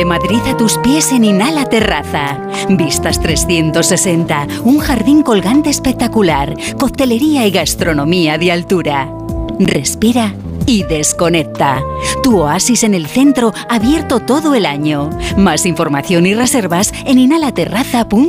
Desde Madrid a tus pies en Inhala Terraza. Vistas 360, un jardín colgante espectacular, coctelería y gastronomía de altura. Respira y desconecta. Tu oasis en el centro, abierto todo el año. Más información y reservas en inhalaterraza.com.